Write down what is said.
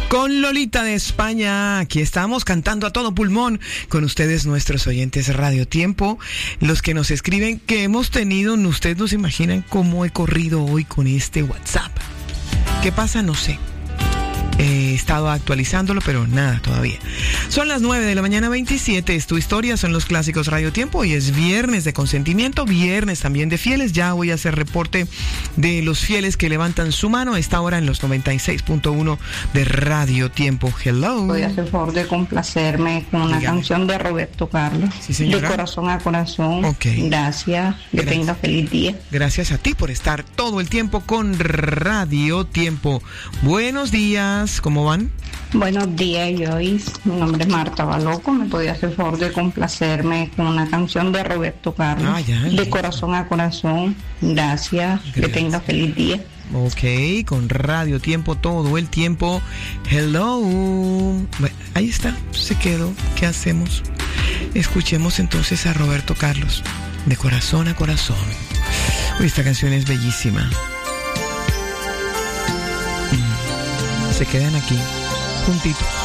Con Lolita de España, aquí estamos cantando a todo pulmón con ustedes, nuestros oyentes Radio Tiempo, los que nos escriben que hemos tenido, ustedes no se imaginan cómo he corrido hoy con este WhatsApp. ¿Qué pasa? No sé. He estado actualizándolo, pero nada todavía. Son las 9:27, es tu historia, son los clásicos Radio Tiempo. Hoy es viernes de consentimiento, viernes también de fieles. Ya voy a hacer reporte de los fieles que levantan su mano a esta hora en los 96.1 de Radio Tiempo. Hello. Voy a hacer el favor de complacerme con una canción de Roberto Carlos. Sí, señora. De corazón a corazón. Ok. Gracias. Que tenga feliz día. Gracias a ti por estar todo el tiempo con Radio Tiempo. Buenos días. ¿Cómo van? Buenos días, Joyce. Mi nombre es Marta Baloco. ¿Me podía hacer el favor de complacerme con una canción de Roberto Carlos? De corazón a corazón. Gracias. Que tenga feliz día. Ok, con Radio Tiempo todo el tiempo. Hello. Bueno, ahí está, se quedó. ¿Qué hacemos? Escuchemos entonces a Roberto Carlos, de corazón a corazón. Uy, esta canción es bellísima. Se quedan aquí, juntitos.